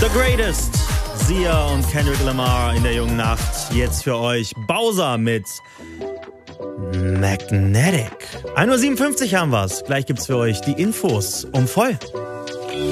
The Greatest, Sia und Kendrick Lamar in der jungen Nacht. Jetzt für euch Bowser mit Magnetic. 1:57 Uhr haben wir's. Gleich gibt's für euch die Infos um voll.